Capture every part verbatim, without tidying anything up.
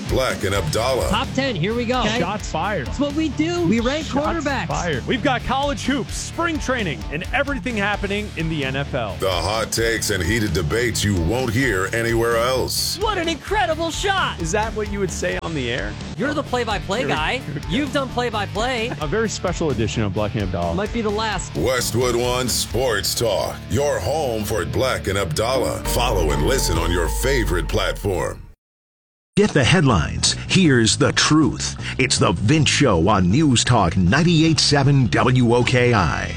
Black and Abdallah. Top ten, here we go. Okay. Shots fired. That's what we do. We rank Shots quarterbacks. fired. We've got college hoops, spring training, and everything happening in the N F L. The hot takes and heated debates you won't hear anywhere else. What an incredible shot. Is that what you would say on the air? You're the play-by-play guy. You've done play-by-play. A very special edition of Black and Abdallah. Might be the last. Westwood One Sports Talk. Your home for Black and Abdallah. Follow and listen on your favorite platform. Get the headlines. Here's the truth. It's the Vince Show on News Talk ninety-eight point seven W O K I.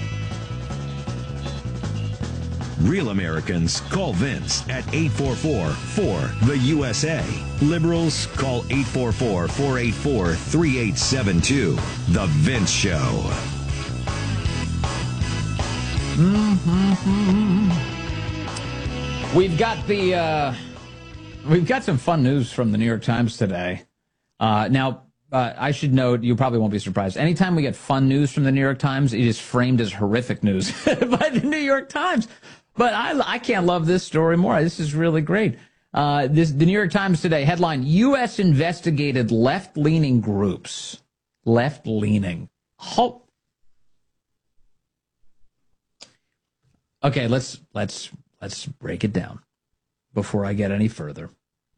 Real Americans call Vince at eight four four, four, the U S A. Liberals call eight four four, four eight four, three eight seven two. The Vince Show. Mm-hmm. We've got the uh, we've got some fun news from the New York Times today. Uh, now, uh, I should note, you probably won't be surprised. Anytime we get fun news from the New York Times, it is framed as horrific news by the New York Times. But I, I can't love this story more. This is really great. Uh, this the New York Times today headline: U S investigated left-leaning groups. Left-leaning. Ho- okay, let's let's let's break it down before I get any further.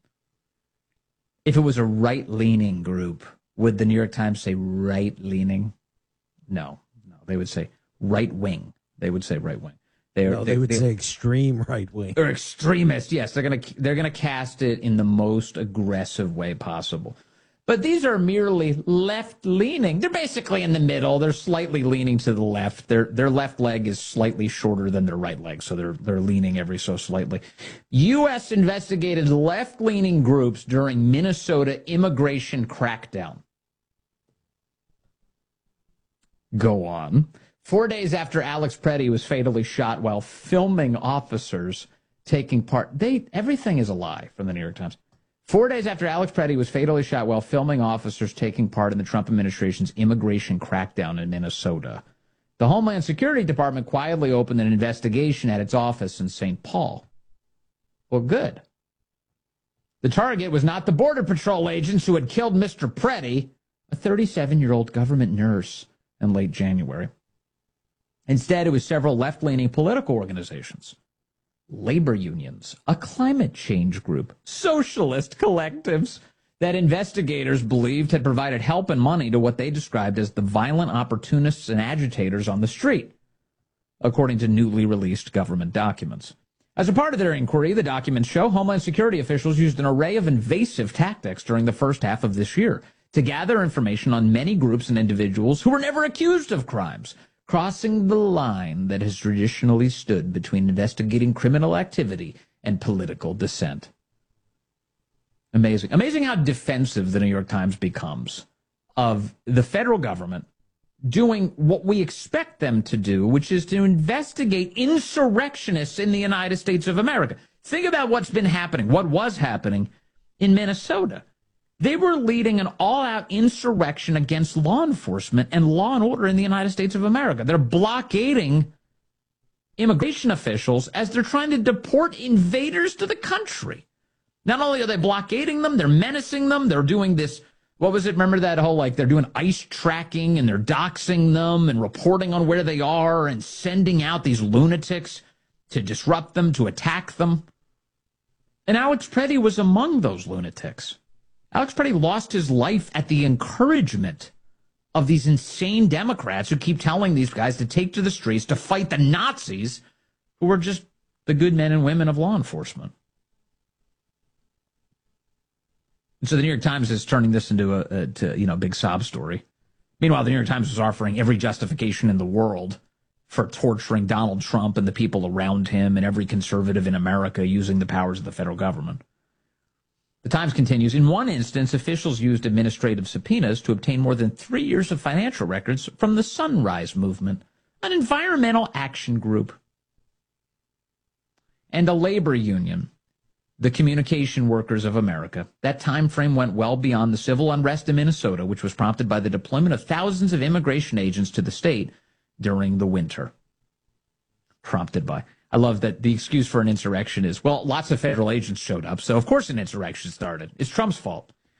If it was a right-leaning group, would the New York Times say right-leaning? No, no, they would say right-wing. They would say right-wing. They're, no, they, they would they, say extreme right wing. Or extremist, yes. They're gonna they're gonna cast it in the most aggressive way possible. But these are merely left leaning. They're basically in the middle. They're slightly leaning to the left. Their their left leg is slightly shorter than their right leg, so they're they're leaning every so slightly. U S investigated left leaning groups during Minnesota immigration crackdown. Go on. Four days after Alex Preddy was fatally shot while filming officers taking part. They everything is a lie from the New York Times. Four days after Alex Preddy was fatally shot while filming officers taking part in the Trump administration's immigration crackdown in Minnesota, the Homeland Security Department quietly opened an investigation at its office in Saint Paul. Well, good. The target was not the Border Patrol agents who had killed Mister Preddy, a thirty-seven-year-old government nurse, in late January. Instead, it was several left-leaning political organizations, labor unions, a climate change group, socialist collectives that investigators believed had provided help and money to what they described as the violent opportunists and agitators on the street, according to newly released government documents. As a part of their inquiry, the documents show Homeland Security officials used an array of invasive tactics during the first half of this year to gather information on many groups and individuals who were never accused of crimes, crossing the line that has traditionally stood between investigating criminal activity and political dissent. Amazing. Amazing how defensive the New York Times becomes of the federal government doing what we expect them to do, which is to investigate insurrectionists in the United States of America. Think about what's been happening, what was happening in Minnesota. They were leading an all-out insurrection against law enforcement and law and order in the United States of America. They're blockading immigration officials as they're trying to deport invaders to the country. Not only are they blockading them, they're menacing them. They're doing this, what was it? Remember that whole, like, they're doing ICE tracking and they're doxing them and reporting on where they are and sending out these lunatics to disrupt them, to attack them. And Alex Preddy was among those lunatics. Alex Preddy lost his life at the encouragement of these insane Democrats who keep telling these guys to take to the streets to fight the Nazis who were just the good men and women of law enforcement. And so the New York Times is turning this into a, a to, you know, big sob story. Meanwhile, the New York Times was offering every justification in the world for torturing Donald Trump and the people around him and every conservative in America using the powers of the federal government. The Times continues, in one instance, officials used administrative subpoenas to obtain more than three years of financial records from the Sunrise Movement, an environmental action group, and a labor union, the Communication Workers of America. That time frame went well beyond the civil unrest in Minnesota, which was prompted by the deployment of thousands of immigration agents to the state during the winter. Prompted by... I love that the excuse for an insurrection is, well, lots of federal agents showed up, so of course an insurrection started. It's Trump's fault.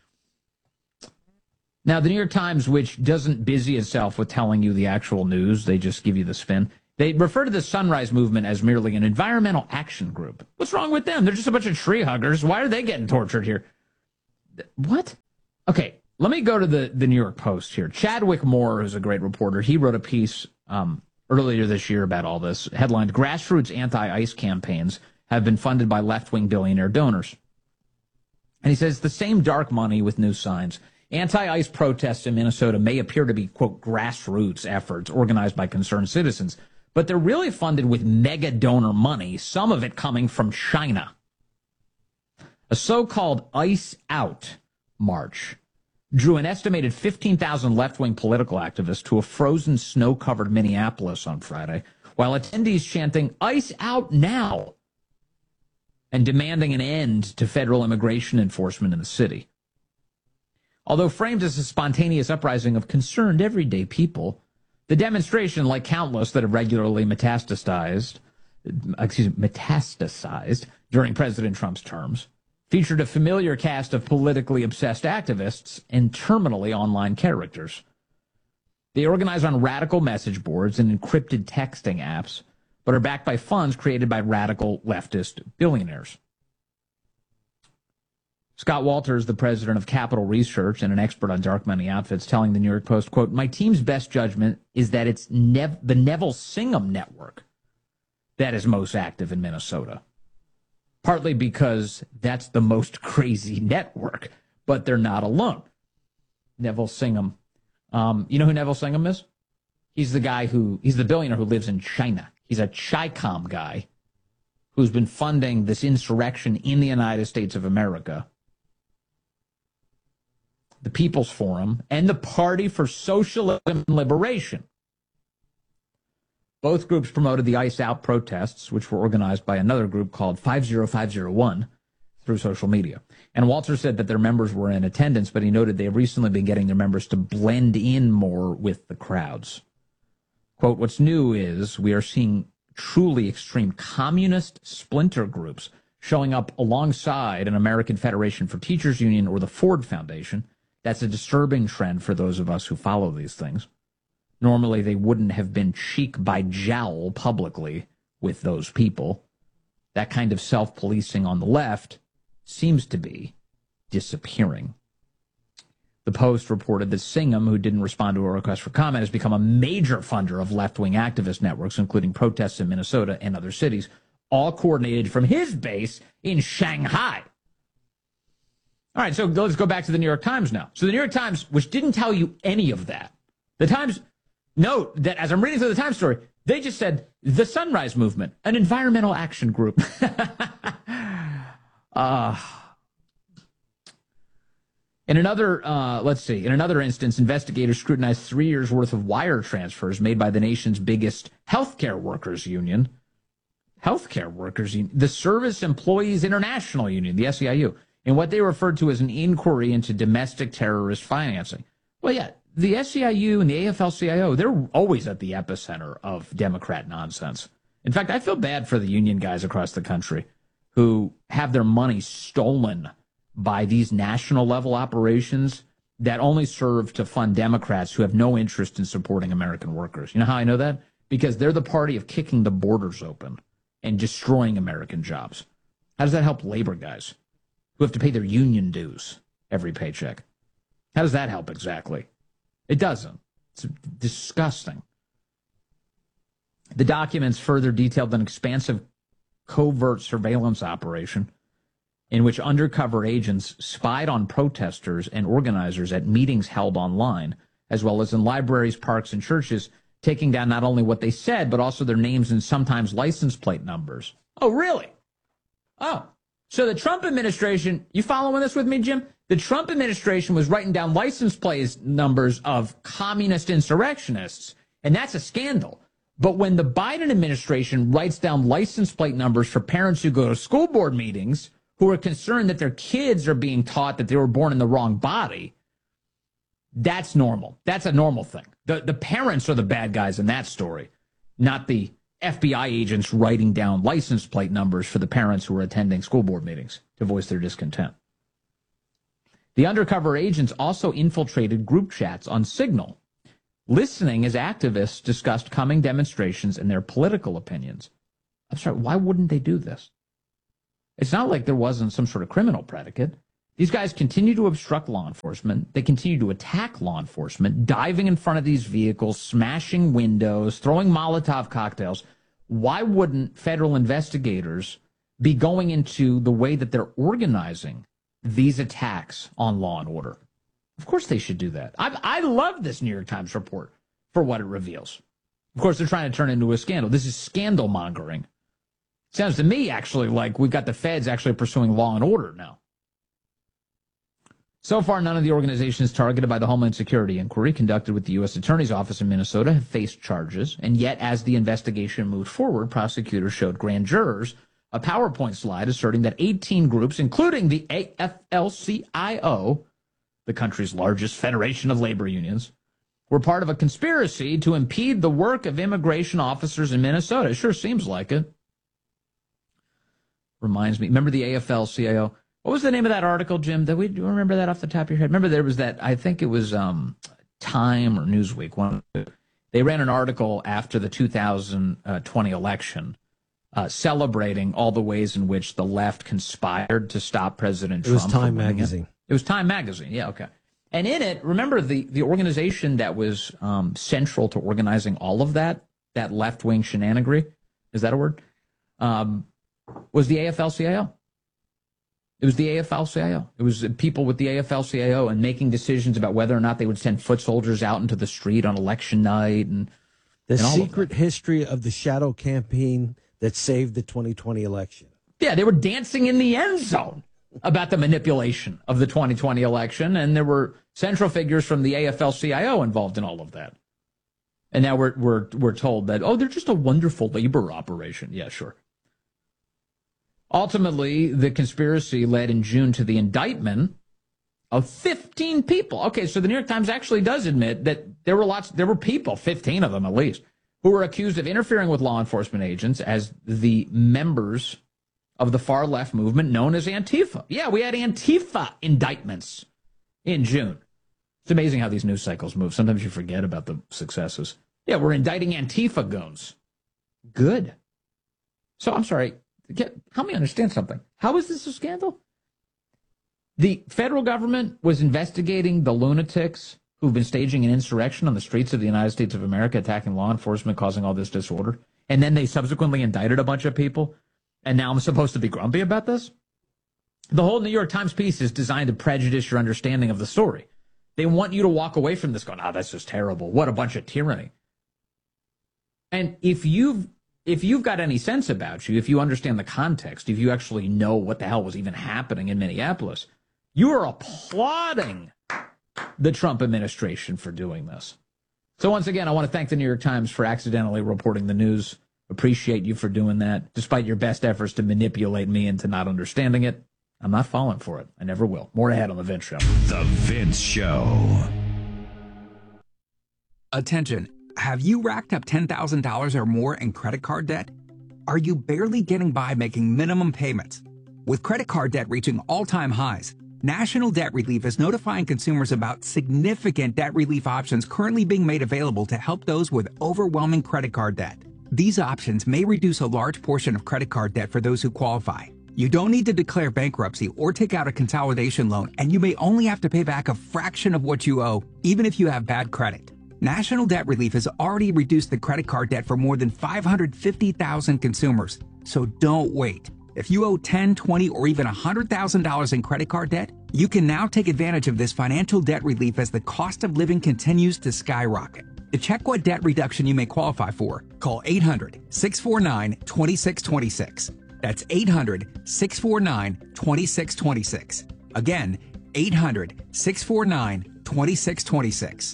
Now, the New York Times, which doesn't busy itself with telling you the actual news, they just give you the spin. They refer to the Sunrise Movement as merely an environmental action group. What's wrong with them? They're just a bunch of tree huggers. Why are they getting tortured here? What? Okay, let me go to the, the New York Post here. Chadwick Moore, who's a great reporter, he wrote a piece um, earlier this year about all this, headlined, Grassroots Anti-ICE Campaigns Have Been Funded by Left-Wing Billionaire Donors. And he says the same dark money with new signs. Anti-ICE protests in Minnesota may appear to be, quote, grassroots efforts organized by concerned citizens, but they're really funded with mega donor money, some of it coming from China. A so-called ICE Out march drew an estimated fifteen thousand left-wing political activists to a frozen, snow-covered Minneapolis on Friday, while attendees chanting, ICE out now, and demanding an end to federal immigration enforcement in the city. Although framed as a spontaneous uprising of concerned everyday people, the demonstration, like countless that have regularly metastasized, excuse me, metastasized during President Trump's terms, featured a familiar cast of politically obsessed activists and terminally online characters. They organize on radical message boards and encrypted texting apps, but are backed by funds created by radical leftist billionaires. Scott Walters, the president of Capital Research and an expert on dark money outfits, telling the New York Post, quote, my team's best judgment is that it's Nev- the Neville Singham network that is most active in Minnesota. Partly because that's the most crazy network, but they're not alone. Neville Singham. Um, you know who Neville Singham is? He's the guy who, he's the billionaire who lives in China. He's a Chi-Com guy who's been funding this insurrection in the United States of America. The People's Forum, and the Party for Socialism and Liberation. Both groups promoted the ICE Out protests, which were organized by another group called five oh five oh one through social media. And Walter said that their members were in attendance, but he noted they have recently been getting their members to blend in more with the crowds. Quote, what's new is we are seeing truly extreme communist splinter groups showing up alongside an American Federation for Teachers Union or the Ford Foundation. That's a disturbing trend for those of us who follow these things. Normally, they wouldn't have been cheek by jowl publicly with those people. That kind of self-policing on the left seems to be disappearing. The Post reported that Singham, who didn't respond to a request for comment, has become a major funder of left-wing activist networks, including protests in Minnesota and other cities, all coordinated from his base in Shanghai. All right, so let's go back to the New York Times now. So the New York Times, which didn't tell you any of that, the Times, note that as I'm reading through the Times story, they just said, the Sunrise Movement, an environmental action group. uh, in another, uh, let's see, in another instance, investigators scrutinized three years' worth of wire transfers made by the nation's biggest healthcare workers union. Healthcare workers union, the Service Employees International Union, the S E I U. In what they referred to as an inquiry into domestic terrorist financing. Well, yeah, the S E I U and the A F L C I O, they're always at the epicenter of Democrat nonsense. In fact, I feel bad for the union guys across the country who have their money stolen by these national-level operations that only serve to fund Democrats who have no interest in supporting American workers. You know how I know that? Because they're the party of kicking the borders open and destroying American jobs. How does that help labor guys who have to pay their union dues every paycheck? How does that help exactly? It doesn't. It's disgusting. The documents further detailed an expansive covert surveillance operation in which undercover agents spied on protesters and organizers at meetings held online, as well as in libraries, parks, and churches, taking down not only what they said, but also their names and sometimes license plate numbers. Oh, really? Oh. So the Trump administration, you following this with me, Jim? The Trump administration was writing down license plate numbers of communist insurrectionists, and that's a scandal. But when the Biden administration writes down license plate numbers for parents who go to school board meetings who are concerned that their kids are being taught that they were born in the wrong body, that's normal. That's a normal thing. The, the parents are the bad guys in that story, not the F B I agents writing down license plate numbers for the parents who are attending school board meetings to voice their discontent. The undercover agents also infiltrated group chats on Signal, listening as activists discussed coming demonstrations and their political opinions. I'm sorry, why wouldn't they do this? It's not like there wasn't some sort of criminal predicate. These guys continue to obstruct law enforcement. They continue to attack law enforcement, diving in front of these vehicles, smashing windows, throwing Molotov cocktails. Why wouldn't federal investigators be going into the way that they're organizing these attacks on law and order? Of course they should do that. I, I love this New York Times report for what it reveals. Of course, they're trying to turn it into a scandal. This is scandal mongering. Sounds to me, actually, like we've got the feds actually pursuing law and order now. So far, none of the organizations targeted by the Homeland Security inquiry conducted with the U S Attorney's Office in Minnesota have faced charges. And yet, as the investigation moved forward, prosecutors showed grand jurors a PowerPoint slide asserting that eighteen groups, including the A F L C I O, the country's largest federation of labor unions, were part of a conspiracy to impede the work of immigration officers in Minnesota. It sure seems like it. Reminds me, remember the A F L C I O? What was the name of that article, Jim? Did we do you remember that off the top of your head? Remember there was that, I think it was um, Time or Newsweek. One, they ran an article after the two thousand twenty election uh, celebrating all the ways in which the left conspired to stop President Trump. It was Time Magazine. It. it was Time Magazine, yeah, okay. And in it, remember the, the organization that was um, central to organizing all of that, that left-wing shenanigery, is that a word? Um, was the A F L C I O. It was the A F L C I O. It was people with the A F L C I O and making decisions about whether or not they would send foot soldiers out into the street on election night. And the and secret history of the shadow campaign that saved the twenty twenty election. Yeah, they were dancing in the end zone about the manipulation of the twenty twenty election, and there were central figures from the A F L C I O involved in all of that. And now we're we're we're told that, oh, they're just a wonderful labor operation. Yeah, sure. Ultimately, the conspiracy led in June to the indictment of fifteen people. Okay, so the New York Times actually does admit that there were lots, there were people, fifteen of them at least, who were accused of interfering with law enforcement agents as the members of the far left movement known as Antifa. Yeah, we had Antifa indictments in June. It's amazing how these news cycles move. Sometimes you forget about the successes. Yeah, we're indicting Antifa goons. Good. So I'm sorry. Get, help me understand something. How is this a scandal? The federal government was investigating the lunatics who've been staging an insurrection on the streets of the United States of America, attacking law enforcement, causing all this disorder. And then they subsequently indicted a bunch of people. And now I'm supposed to be grumpy about this? The whole New York Times piece is designed to prejudice your understanding of the story. They want you to walk away from this going, oh, that's just terrible. What a bunch of tyranny. And if you've If you've got any sense about you, if you understand the context, if you actually know what the hell was even happening in Minneapolis, you are applauding the Trump administration for doing this. So once again, I want to thank the New York Times for accidentally reporting the news. Appreciate you for doing that. Despite your best efforts to manipulate me into not understanding it, I'm not falling for it. I never will. More ahead on The Vince Show. The Vince Show. Attention. Have you racked up ten thousand dollars or more in credit card debt? Are you barely getting by making minimum payments? With credit card debt reaching all-time highs, National Debt Relief is notifying consumers about significant debt relief options currently being made available to help those with overwhelming credit card debt. These options may reduce a large portion of credit card debt for those who qualify. You don't need to declare bankruptcy or take out a consolidation loan, and you may only have to pay back a fraction of what you owe, even if you have bad credit. National Debt Relief has already reduced the credit card debt for more than five hundred fifty thousand consumers. So don't wait. If you owe ten, twenty, or even one hundred thousand dollars in credit card debt, you can now take advantage of this financial debt relief as the cost of living continues to skyrocket. To check what debt reduction you may qualify for, call eight hundred, six four nine, two six two six. That's eight hundred, six four nine, two six two six. Again, eight hundred, six four nine, two six two six.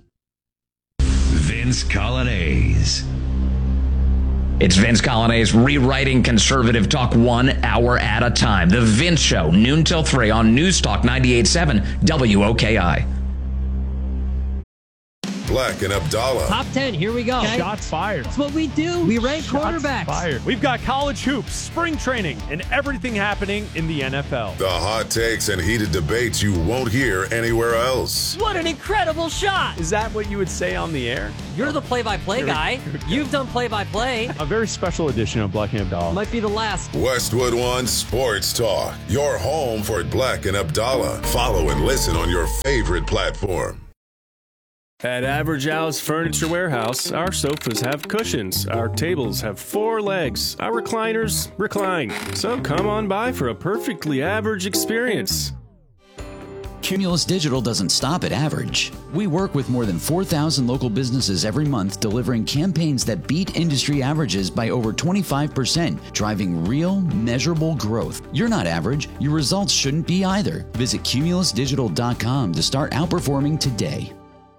Vince Coglianese. It's Vince Coglianese rewriting conservative talk one hour at a time. The Vince Show, noon till three on News Talk ninety-eight point seven W O K I. Black and Abdallah. Top ten, here we go. Okay? Shots fired. That's what we do. We rank Shots quarterbacks. fired. We've got college hoops, spring training, and everything happening in the N F L. The hot takes and heated debates you won't hear anywhere else. What an incredible shot. Is that what you would say on the air? You're the play-by-play guy. You've done play-by-play. A very special edition of Black and Abdallah. Might be the last. Westwood One Sports Talk, your home for Black and Abdallah. Follow and listen on your favorite platform. At Average Al's Furniture Warehouse, our sofas have cushions, our tables have four legs, our recliners recline. So come on by for a perfectly average experience. Cumulus Digital doesn't stop at average. We work with more than four thousand local businesses every month, delivering campaigns that beat industry averages by over twenty-five percent, driving real, measurable growth. You're not average. Your results shouldn't be either. Visit cumulus digital dot com to start outperforming today.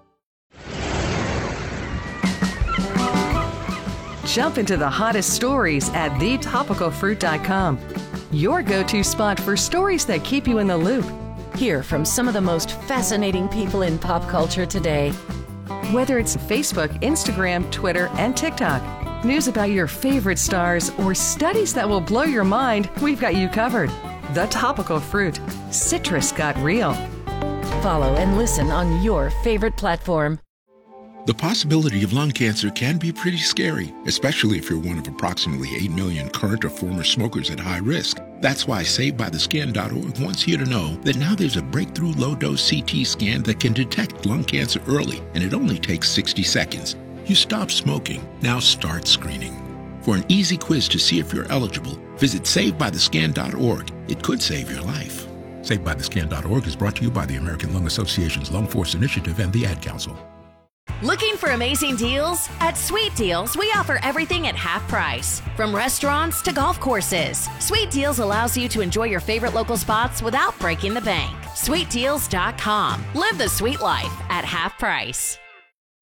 Jump into the hottest stories at the topical fruit dot com. Your go-to spot for stories that keep you in the loop. Hear from some of the most fascinating people in pop culture today. Whether it's Facebook, Instagram, Twitter, and TikTok, news about your favorite stars, or studies that will blow your mind, we've got you covered. The Topical Fruit. Citrus got real. Follow and listen on your favorite platform. The possibility of lung cancer can be pretty scary, especially if you're one of approximately eight million current or former smokers at high risk. That's why Saved By The Scan dot org wants you to know that now there's a breakthrough low-dose C T scan that can detect lung cancer early, and it only takes sixty seconds. You stop smoking, now start screening. For an easy quiz to see if you're eligible, visit Saved By The Scan dot org. It could save your life. Saved By The Scan dot org is brought to you by the American Lung Association's Lung Force Initiative and the Ad Council. Looking for amazing deals? At Sweet Deals, we offer everything at half price. From restaurants to golf courses, Sweet Deals allows you to enjoy your favorite local spots without breaking the bank. sweet deals dot com. Live the sweet life at half price.